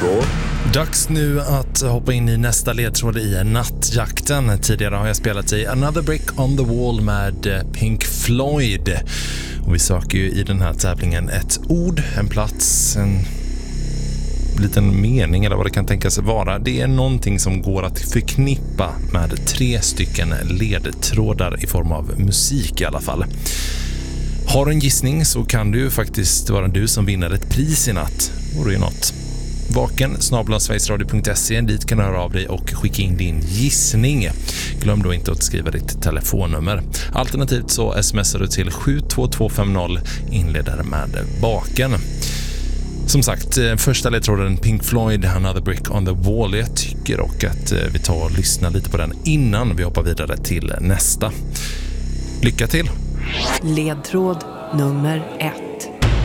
ledtråd. Dags nu att hoppa in i nästa ledtråd i nattjakten. Tidigare har jag spelat i Another Brick on the Wall med Pink Floyd. Och vi söker ju i den här tävlingen ett ord, en plats, en liten mening eller vad det kan tänkas vara. Det är någonting som går att förknippa med 3 stycken ledtrådar i form av musik i alla fall. Har du en gissning så kan du faktiskt vara du som vinner ett pris i natt. Vore ju något. vaken@sverigesradio.se, dit kan du höra av dig och skicka in din gissning. Glöm då inte att skriva ditt telefonnummer. Alternativt så smsar du till 72250, inleder med vaken. Som sagt, första ledtråden Pink Floyd, Another Brick on the Wall. Jag tycker dock att vi tar och lyssnar lite på den innan vi hoppar vidare till nästa. Lycka till! Ledtråd nummer 1.